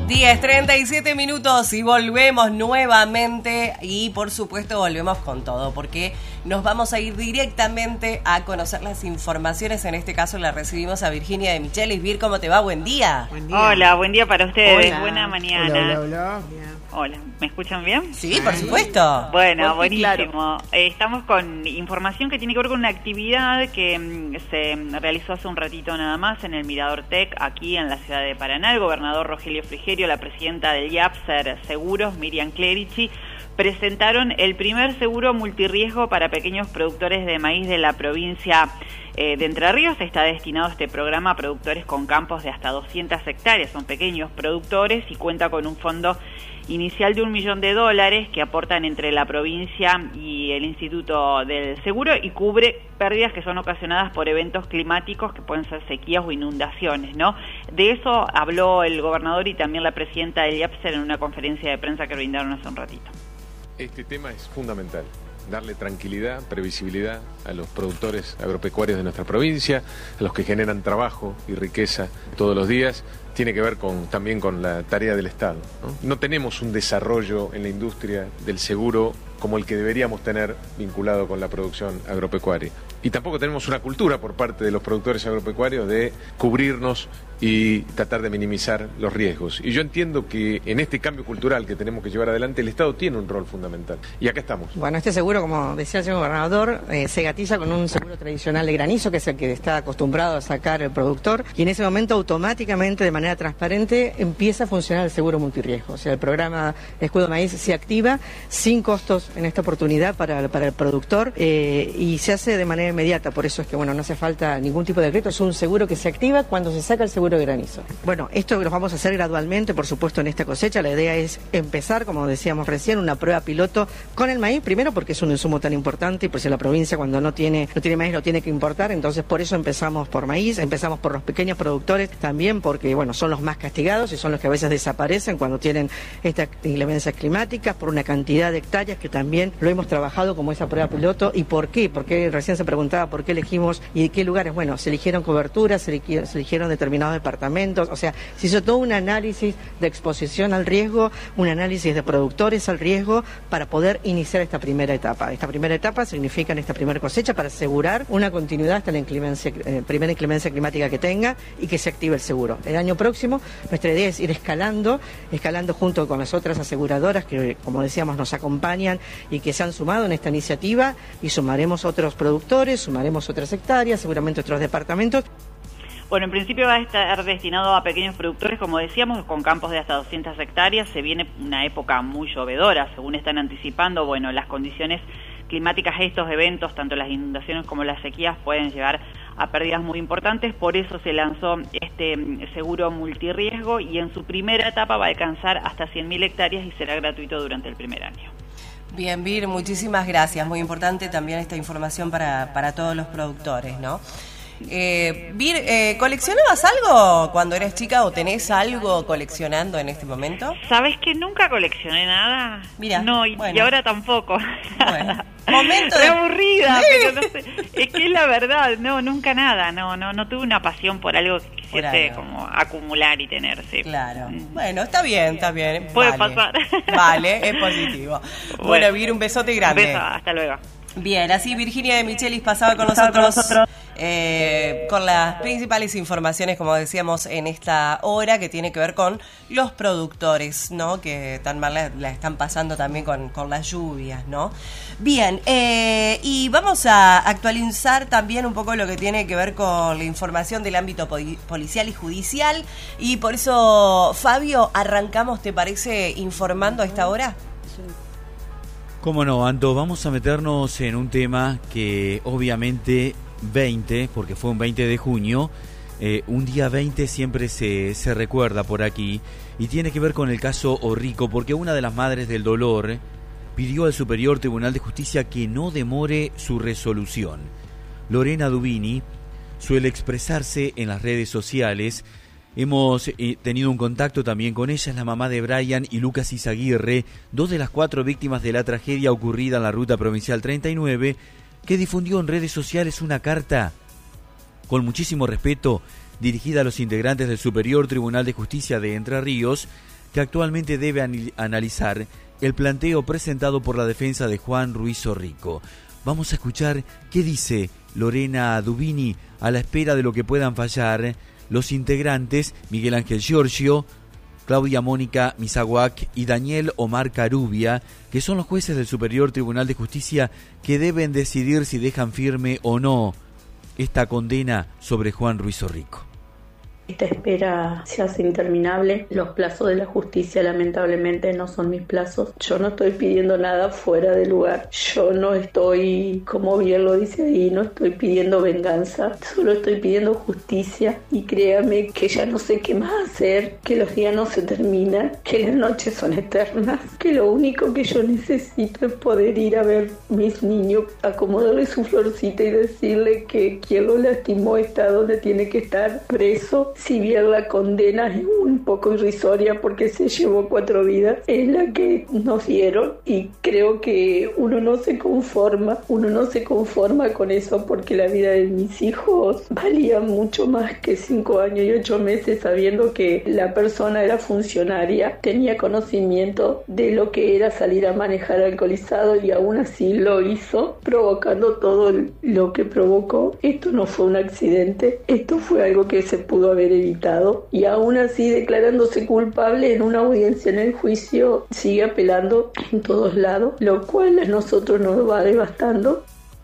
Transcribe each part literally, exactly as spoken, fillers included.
diez, treinta y siete minutos y volvemos nuevamente y por supuesto volvemos con todo porque nos vamos a ir directamente a conocer las informaciones. En este caso la recibimos a Virginia de Michelis. Vir, ¿cómo te va? Buen día. Buen día. Hola, buen día para ustedes. Hola. Buena mañana. Hola, hola, hola. Hola, ¿me escuchan bien? Sí, por supuesto. Bueno, Porque, buenísimo. claro. Eh, estamos con información que tiene que ver con una actividad que mm, se realizó hace un ratito nada más en el Mirador Tech, aquí en la ciudad de Paraná. El gobernador Rogelio Frigerio, la presidenta del IAPSER Seguros, Miriam Clerici, presentaron el primer seguro multirriesgo para pequeños productores de maíz de la provincia eh, de Entre Ríos. Está destinado este programa a productores con campos de hasta doscientas hectáreas. Son pequeños productores y cuenta con un fondo inicial de un millón de dólares que aportan entre la provincia y el Instituto del Seguro y cubre pérdidas que son ocasionadas por eventos climáticos que pueden ser sequías o inundaciones, ¿no? De eso habló el gobernador y también la presidenta del IAPSER en una conferencia de prensa que brindaron hace un ratito. Este tema es fundamental, darle tranquilidad, previsibilidad a los productores agropecuarios de nuestra provincia, a los que generan trabajo y riqueza todos los días. Tiene que ver con, también con la tarea del Estado, ¿no? No tenemos un desarrollo en la industria del seguro como el que deberíamos tener vinculado con la producción agropecuaria. Y tampoco tenemos una cultura por parte de los productores agropecuarios de cubrirnos y tratar de minimizar los riesgos. Y yo entiendo que en este cambio cultural que tenemos que llevar adelante, el Estado tiene un rol fundamental. Y acá estamos. Bueno, este seguro, como decía el señor gobernador, eh, se gatiza con un seguro tradicional de granizo, que es el que está acostumbrado a sacar el productor, y en ese momento automáticamente, de manera transparente, empieza a funcionar el seguro multirriesgo. O sea, el programa Escudo Maíz se activa sin costos en esta oportunidad para, para el productor eh, y se hace de manera inmediata. Por eso es que, bueno, no hace falta ningún tipo de decreto, es un seguro que se activa cuando se saca el seguro de granizo. Bueno, esto lo vamos a hacer gradualmente, por supuesto, en esta cosecha. La idea es empezar, como decíamos recién, una prueba piloto con el maíz, primero porque es un insumo tan importante y por si la provincia cuando no tiene, no tiene maíz lo tiene que importar, entonces por eso empezamos por maíz, empezamos por los pequeños productores también porque, bueno, son los más castigados y son los que a veces desaparecen cuando tienen estas inclemencias climáticas por una cantidad de hectáreas que también lo hemos trabajado como esa prueba piloto. ¿Y por qué? Porque recién se preguntaba por qué elegimos y de qué lugares. Bueno, se eligieron coberturas, se eligieron, se eligieron determinados departamentos, o sea, se hizo todo un análisis de exposición al riesgo, un análisis de productores al riesgo para poder iniciar esta primera etapa. Esta primera etapa significa en esta primera cosecha para asegurar una continuidad hasta la inclemencia, eh, primera inclemencia climática que tenga y que se active el seguro. El año próximo nuestra idea es ir escalando, escalando junto con las otras aseguradoras que, como decíamos, nos acompañan y que se han sumado en esta iniciativa, y sumaremos otros productores, sumaremos otras hectáreas, seguramente otros departamentos. Bueno, en principio va a estar destinado a pequeños productores, como decíamos, con campos de hasta doscientas hectáreas. Se viene una época muy llovedora, según están anticipando. Bueno, las condiciones climáticas, estos eventos, tanto las inundaciones como las sequías, pueden llevar a pérdidas muy importantes. Por eso se lanzó este seguro multirriesgo y en su primera etapa va a alcanzar hasta cien mil hectáreas y será gratuito durante el primer año. Bien, Vir, muchísimas gracias. Muy importante también esta información para, para todos los productores, ¿no? Eh, Vir, eh, ¿coleccionabas algo cuando eras chica o tenés algo coleccionando en este momento? ¿Sabes que nunca coleccioné nada? Mira, no, y, bueno. y ahora tampoco. Bueno, momento de... Re aburrida, pero no sé. Es que es la verdad, no, nunca nada. No, no, no tuve una pasión por algo que quisiese como acumular y tener, sí. Claro. Bueno, está bien, está bien. Puede vale. pasar. Vale, es positivo. Bueno, bueno, Vir, un besote grande. Un beso, hasta luego. Bien, así Virginia de Michelis pasaba con nosotros eh, con las principales informaciones, como decíamos, en esta hora que tiene que ver con los productores, ¿no? Que tan mal la, la están pasando también con, con las lluvias, ¿no? Bien, eh, y vamos a actualizar también un poco lo que tiene que ver con la información del ámbito poli- policial y judicial, y por eso, Fabio, arrancamos, ¿te parece, informando a esta hora? Cómo no, Anto, vamos a meternos en un tema que obviamente veinte, porque fue un veinte de junio, eh, un día veinte siempre se, se recuerda por aquí, y tiene que ver con el caso Orrico, porque una de las madres del dolor pidió al Superior Tribunal de Justicia que no demore su resolución. Lorena Dubini suele expresarse en las redes sociales. Hemos eh, tenido un contacto también con ella, es la mamá de Brian y Lucas Izaguirre, dos de las cuatro víctimas de la tragedia ocurrida en la Ruta Provincial treinta y nueve, que difundió en redes sociales una carta con muchísimo respeto dirigida a los integrantes del Superior Tribunal de Justicia de Entre Ríos, que actualmente debe an- analizar el planteo presentado por la defensa de Juan Ruiz Zorricco. Vamos a escuchar qué dice Lorena Dubini a la espera de lo que puedan fallar los integrantes Miguel Ángel Giorgio, Claudia Mónica Misaguac y Daniel Omar Carubia, que son los jueces del Superior Tribunal de Justicia que deben decidir si dejan firme o no esta condena sobre Juan Ruiz Zorricco. Esta espera se hace interminable. Los plazos de la justicia lamentablemente no son mis plazos. Yo no estoy pidiendo nada fuera de lugar. Yo no estoy, como bien lo dice ahí, no estoy pidiendo venganza. Solo estoy pidiendo justicia. Y créame que ya no sé qué más hacer, que los días no se terminan, que las noches son eternas, que lo único que yo necesito es poder ir a ver mis niños, acomodarle su florcita y decirle que quien lo lastimó está donde tiene que estar, preso. Si bien la condena es un poco irrisoria porque se llevó cuatro vidas, es la que nos dieron y creo que uno no se conforma, uno no se conforma con eso porque la vida de mis hijos valía mucho más que cinco años y ocho meses sabiendo que la persona era funcionaria, tenía conocimiento de lo que era salir a manejar alcoholizado y aún así lo hizo, provocando todo lo que provocó. Esto no fue un accidente, esto fue algo que se pudo haber evitado y aún así declarándose culpable en una audiencia en el juicio sigue apelando en todos lados, lo cual a nosotros nos va devastando.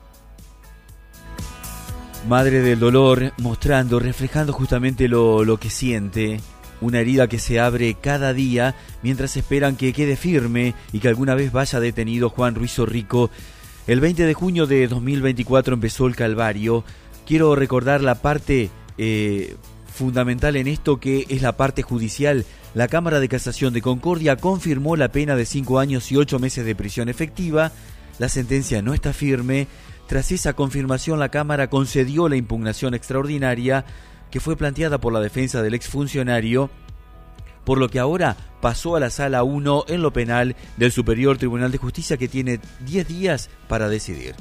Madre del dolor, mostrando, reflejando justamente lo, lo que siente, una herida que se abre cada día mientras esperan que quede firme y que alguna vez vaya detenido Juan Ruiz Zorricco. El veinte de junio de dos mil veinticuatro empezó el calvario. Quiero recordar la parte eh, fundamental en esto, que es la parte judicial. La Cámara de Casación de Concordia confirmó la pena de cinco años y ocho meses de prisión efectiva. La sentencia no está firme. Tras esa confirmación, la Cámara concedió la impugnación extraordinaria que fue planteada por la defensa del exfuncionario, por lo que ahora pasó a la Sala uno en lo penal del Superior Tribunal de Justicia, que tiene diez días para decidir.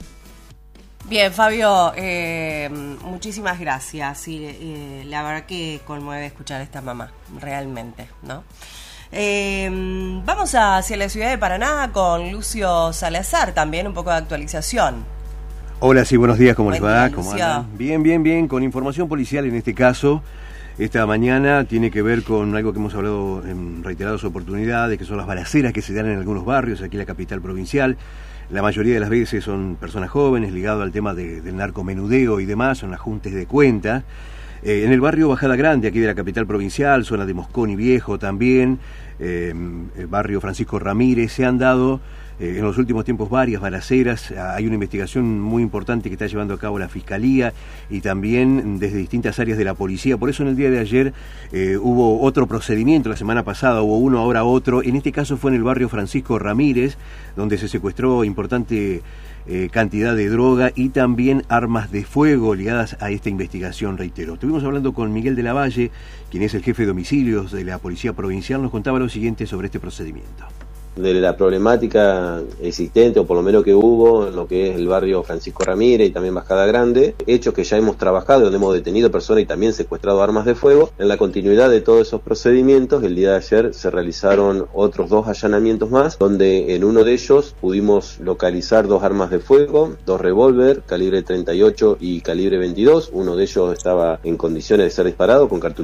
Bien, Fabio, eh, muchísimas gracias. Y eh, la verdad que conmueve escuchar a esta mamá, realmente, ¿no? Eh, vamos hacia la ciudad de Paraná con Lucio Salazar, también un poco de actualización. Hola, sí, buenos días, ¿cómo Buen les va? día, ¿Cómo Lucio. andan? Bien, bien, bien, con información policial en este caso. Esta mañana tiene que ver con algo que hemos hablado en reiteradas oportunidades, que son las balaceras que se dan en algunos barrios aquí en la capital provincial. La mayoría de las veces son personas jóvenes ligadas al tema de, del narcomenudeo y demás, son ajustes de cuenta. Eh, en el barrio Bajada Grande, aquí de la capital provincial, zona de Mosconi Viejo también, eh, el barrio Francisco Ramírez, se han dado eh, en los últimos tiempos varias balaceras. Hay una investigación muy importante que está llevando a cabo la Fiscalía y también desde distintas áreas de la policía. Por eso en el día de ayer eh, hubo otro procedimiento, la semana pasada hubo uno, ahora otro. En este caso fue en el barrio Francisco Ramírez, donde se secuestró importante Eh, cantidad de droga y también armas de fuego ligadas a esta investigación, reitero. Estuvimos hablando con Miguel de la Valle, quien es el jefe de homicidios de la Policía Provincial, nos contaba lo siguiente sobre este procedimiento. De la problemática existente, o por lo menos que hubo, en lo que es el barrio Francisco Ramírez y también Bajada Grande, hechos que ya hemos trabajado, donde hemos detenido personas y también secuestrado armas de fuego. En la continuidad de todos esos procedimientos, el día de ayer se realizaron otros dos allanamientos más, donde en uno de ellos pudimos localizar dos armas de fuego, dos revólver, calibre treinta y ocho y calibre veintidós, uno de ellos estaba en condiciones de ser disparado con cartucho